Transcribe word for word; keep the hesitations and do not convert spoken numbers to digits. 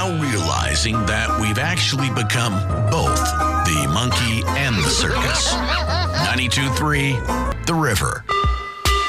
now realizing that we've actually become both the monkey and the circus. ninety-two point three The River.